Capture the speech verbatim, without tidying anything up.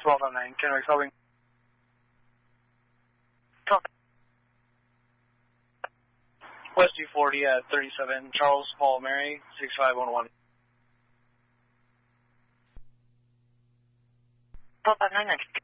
twelve oh nine, Kennewick Solving. West two forty at thirty-seven, Charles Paul Mary, six five one one. twelve oh nine.